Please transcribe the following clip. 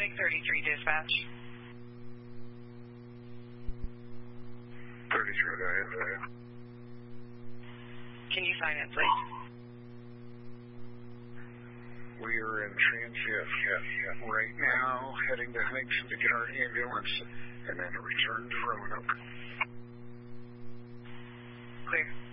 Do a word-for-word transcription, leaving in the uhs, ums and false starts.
Roanoke thirty-three dispatch. thirty-three, go ahead, go ahead. Can you sign in, please? We are in transit right now, heading to Huntington to get our ambulance, and then return to Roanoke. Clear.